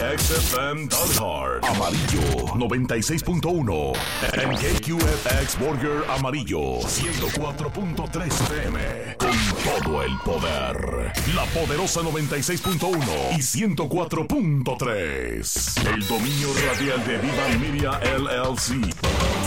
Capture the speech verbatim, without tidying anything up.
X F M Dalhart, Amarillo, noventa y seis punto uno. En K Q F X Burger Amarillo, ciento cuatro punto tres F M. Con todo el poder. La poderosa noventa y seis punto uno y ciento cuatro punto tres. El dominio radial de Viva Media L L C.